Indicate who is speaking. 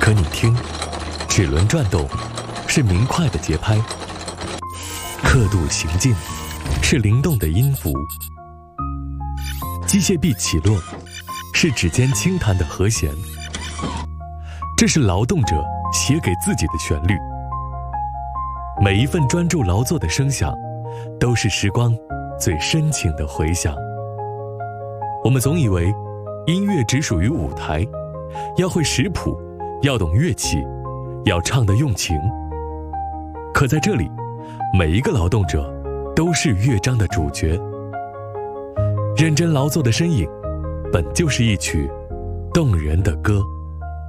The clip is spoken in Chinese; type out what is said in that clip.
Speaker 1: 可你听，齿轮转动是明快的节拍，刻度行进是灵动的音符，机械臂起落是指尖轻弹的和弦。这是劳动者写给自己的旋律。每一份专注劳作的声响，都是时光最深情的回响。我们总以为音乐只属于舞台，要会识谱，要懂乐器，要唱得用情。可在这里，每一个劳动者都是乐章的主角。认真劳作的身影，本就是一曲动人的歌。